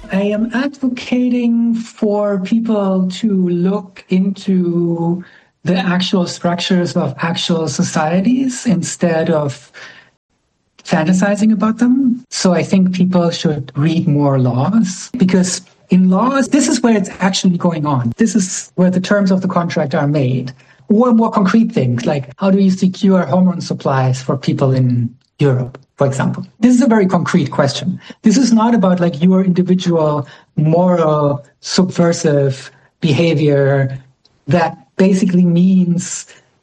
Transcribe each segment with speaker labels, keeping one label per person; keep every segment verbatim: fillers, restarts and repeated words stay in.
Speaker 1: I am advocating for people to look into the actual structures of actual societies instead of fantasizing about them. So I think people should read more laws, because in laws, this is where it's actually going on. This is where the terms of the contract are made. Or more concrete things, like how do you secure hormone supplies for people in Europe, for example? This is a very concrete question. This is not about like your individual moral subversive behavior that basically means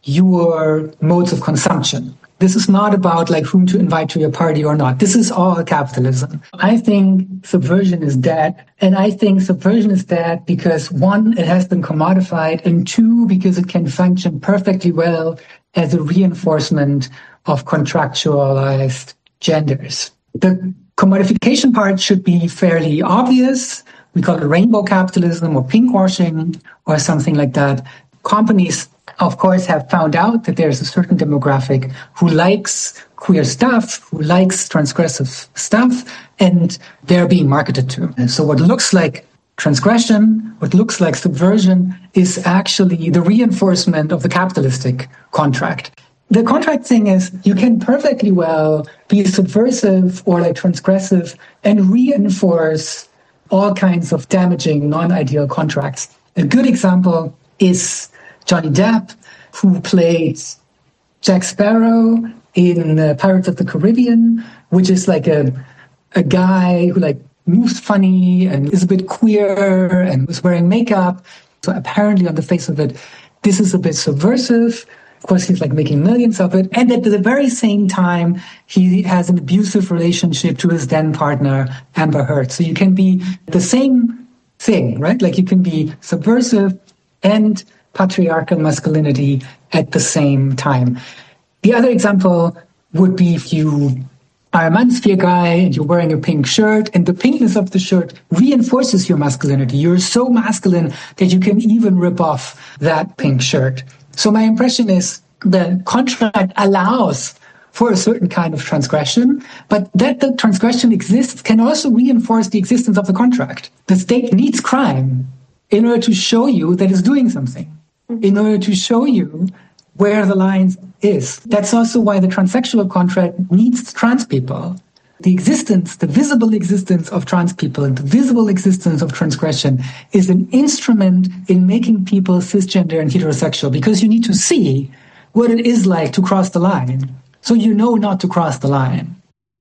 Speaker 1: your modes of consumption. This is not about like whom to invite to your party or not. This is all capitalism. I think subversion is dead. And I think subversion is dead because one, it has been commodified, and two, because it can function perfectly well as a reinforcement of contractualized genders. The commodification part should be fairly obvious. We call it rainbow capitalism or pinkwashing or something like that. Companies, of course, have found out that there's a certain demographic who likes queer stuff, who likes transgressive stuff, and they're being marketed to. And so what looks like transgression, what looks like subversion, is actually the reinforcement of the capitalistic contract. The contract thing is you can perfectly well be subversive or like transgressive and reinforce all kinds of damaging, non-ideal contracts. A good example is Johnny Depp, who played Jack Sparrow in uh, Pirates of the Caribbean, which is like a a guy who like moves funny and is a bit queer and was wearing makeup. So apparently on the face of it, this is a bit subversive. Of course, he's like making millions of it. And at the very same time, he has an abusive relationship to his then partner, Amber Heard. So you can be the same thing, right? Like you can be subversive and patriarchal masculinity at the same time. The other example would be if you are a Mansphere guy and you're wearing a pink shirt, and the pinkness of the shirt reinforces your masculinity. You're so masculine that you can even rip off that pink shirt. So my impression is the contract allows for a certain kind of transgression, but that the transgression exists can also reinforce the existence of the contract. The state needs crime in order to show you that it's doing something, in order to show you where the line is. That's also why the transsexual contract needs trans people. The existence, the visible existence of trans people and the visible existence of transgression is an instrument in making people cisgender and heterosexual, because you need to see what it is like to cross the line, so you know not to cross the line.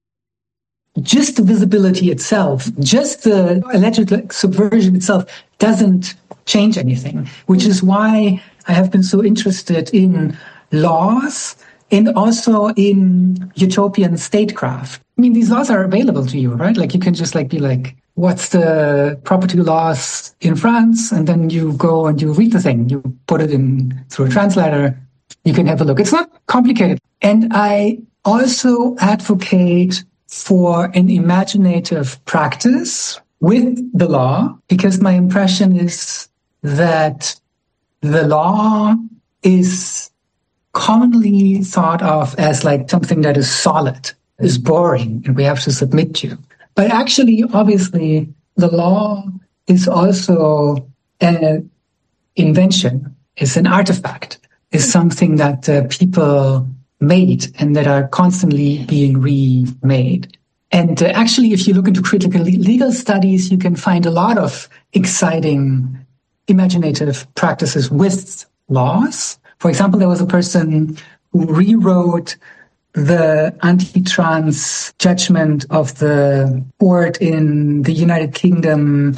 Speaker 1: Just the visibility itself, just the alleged subversion itself doesn't change anything, which is why I have been so interested in laws and also in utopian statecraft. I mean, these laws are available to you, right? Like you can just like be like, what's the property laws in France? And then you go and you read the thing. You put it in through a translator. You can have a look. It's not complicated. And I also advocate for an imaginative practice with the law, because my impression is that the law is commonly thought of as like something that is solid, is boring, and we have to submit to. But actually, obviously, the law is also an invention, is an artifact, is something that uh, people made and that are constantly being remade. And uh, actually, if you look into critical legal studies, you can find a lot of exciting imaginative practices with laws. For example, there was a person who rewrote the anti-trans judgment of the court in the United Kingdom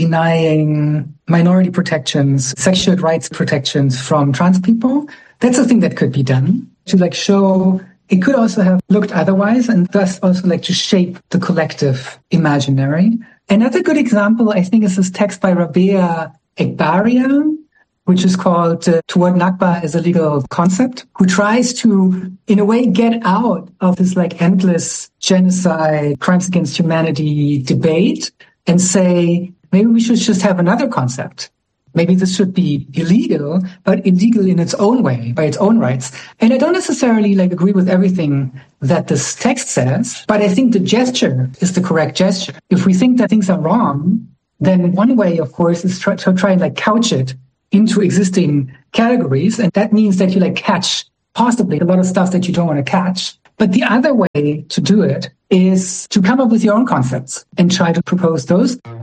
Speaker 1: denying minority protections, sexual rights protections from trans people. That's a thing that could be done to like show it could also have looked otherwise, and thus also like to shape the collective imaginary. Another good example, I think, is this text by Rabea Ekbaria, which is called uh, Toward Nakba as a Legal Concept, who tries to, in a way, get out of this like endless genocide, crimes against humanity debate and say, maybe we should just have another concept. maybe this should be illegal, but illegal in its own way, by its own rights. And I don't necessarily like agree with everything that this text says, but I think the gesture is the correct gesture. If we think that things are wrong, then one way, of course, is try, to try and like couch it into existing categories. And that means that you like catch possibly a lot of stuff that you don't want to catch. But the other way to do it is to come up with your own concepts and try to propose those.